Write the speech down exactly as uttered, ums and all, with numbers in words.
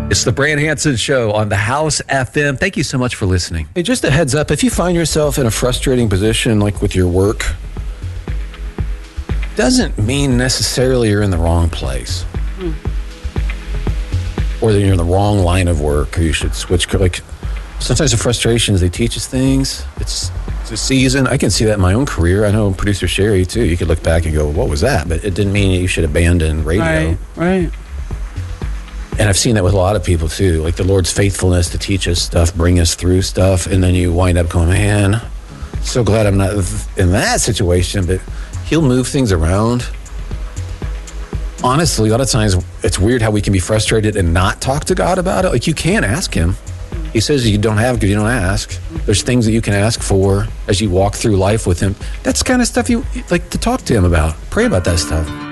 It's the Brand Hansen Show on the House F M. Thank you so much for listening. Hey, just a heads up, if you find yourself in a frustrating position, like with your work, doesn't mean necessarily you're in the wrong place. Mm. Or that you're in the wrong line of work, or you should switch. Like, sometimes the frustrations, they teach us things. It's, it's a season. I can see that in my own career. I know producer Sherry, too. You could look back and go, what was that? But it didn't mean you should abandon radio. Right, right. And I've seen that with a lot of people, too. Like the Lord's faithfulness to teach us stuff, bring us through stuff, and then you wind up going, man, so glad I'm not in that situation, but He'll move things around. Honestly, a lot of times it's weird how we can be frustrated and not talk to God about it. Like, you can ask Him. He says you don't have because you don't ask. There's things that you can ask for as you walk through life with Him. That's the kind of stuff you like to talk to Him about. Pray about that stuff.